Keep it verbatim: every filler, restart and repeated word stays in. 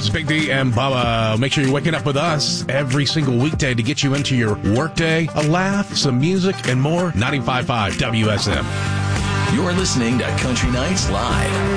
It's Big D and Bubba. Make sure you're waking up with us every single weekday to get you into your workday. A laugh, some music, and more. ninety-five point five W S M. You're listening to Country Nights Live.